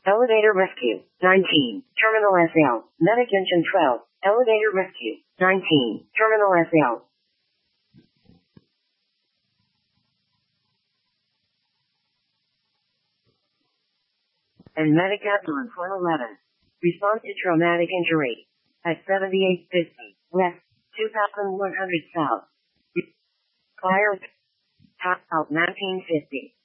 Elevator rescue. 19. Terminal SL. Medic engine 12. Elevator rescue. 19. Terminal SL. And medic ambulance 111. Response to traumatic injury. At 7850 West, 2100 South. Fire. Top out 1950.